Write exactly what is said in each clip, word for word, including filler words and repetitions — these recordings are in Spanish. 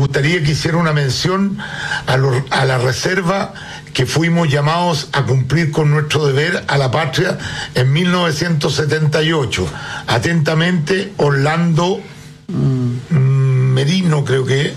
gustaría que hiciera una mención a, lo, a la reserva que fuimos llamados a cumplir con nuestro deber a la patria en mil novecientos setenta y ocho. Atentamente, Orlando mm. Merino, creo que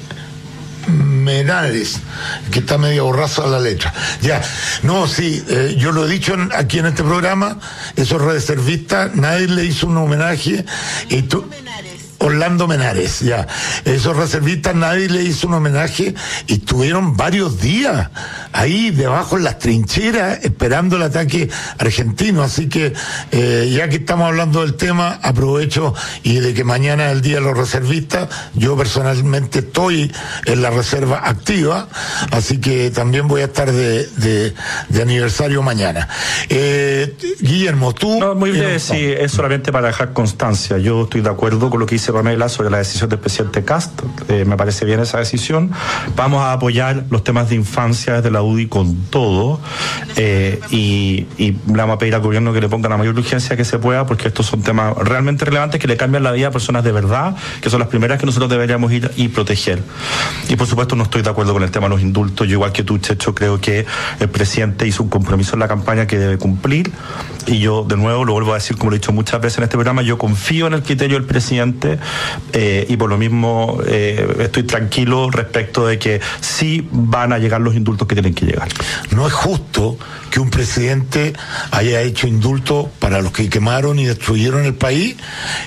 Menares, que está medio borraza la letra. Ya, no, sí, eh, yo lo he dicho en, aquí en este programa, esos reservistas, nadie le hizo un homenaje, y tú... Orlando Menares, ya. Esos reservistas nadie le hizo un homenaje y estuvieron varios días ahí debajo en las trincheras esperando el ataque argentino. Así que eh, ya que estamos hablando del tema, aprovecho y de que mañana es el Día de los Reservistas. Yo personalmente estoy en la reserva activa, así que también voy a estar de, de, de aniversario mañana. Eh, Guillermo, tú... No, muy breve, sí, es solamente para dejar constancia. Yo estoy de acuerdo con lo que dice Pamela sobre la decisión del presidente Kast, eh, me parece bien esa decisión. Vamos a apoyar los temas de infancia desde la U D I con todo, eh, y, y le vamos a pedir al gobierno que le ponga la mayor urgencia que se pueda, porque estos son temas realmente relevantes que le cambian la vida a personas de verdad, que son las primeras que nosotros deberíamos ir y proteger. Y por supuesto no estoy de acuerdo con el tema de los indultos. Yo, igual que tú, Checho, creo que el presidente hizo un compromiso en la campaña que debe cumplir, y yo de nuevo lo vuelvo a decir, como lo he dicho muchas veces en este programa, yo confío en el criterio del presidente. Eh, y por lo mismo eh, estoy tranquilo respecto de que sí van a llegar los indultos que tienen que llegar. No es justo que un presidente haya hecho indultos para los que quemaron y destruyeron el país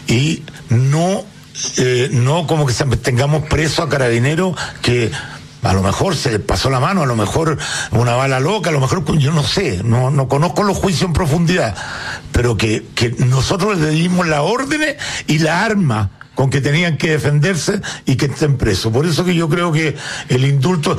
y no, eh, no como que tengamos preso a carabineros que a lo mejor se les pasó la mano, a lo mejor una bala loca, a lo mejor, yo no sé, no, no conozco los juicios en profundidad, pero que, que nosotros le dimos las órdenes y la arma con que tenían que defenderse y que estén presos. Por eso que yo creo que el indulto...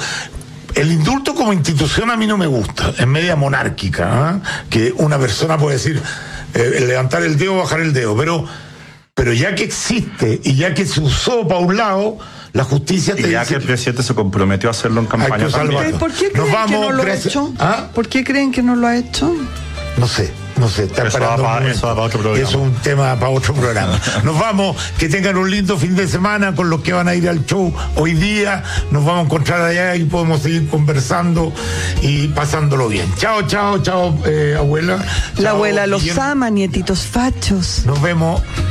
El indulto como institución a mí no me gusta, es media monárquica, ¿eh? Que una persona puede decir, eh, levantar el dedo o bajar el dedo, pero, pero ya que existe y ya que se usó para un lado, la justicia te y ya dice, que el presidente se comprometió a hacerlo en campaña también. ¿Por qué creen vamos, que no lo gracias, ha hecho? ¿ah? ¿Por qué creen que no lo ha hecho? No sé. No sé, está eso parando va para, eso va para otro programa. Es un tema para otro programa. Nos vamos, que tengan un lindo fin de semana con los que van a ir al show hoy día. Nos vamos a encontrar allá y podemos seguir conversando y pasándolo bien. Chao, chao, chao, eh, abuela. La Chao, abuela los Guillermo. ama, nietitos fachos. Nos vemos.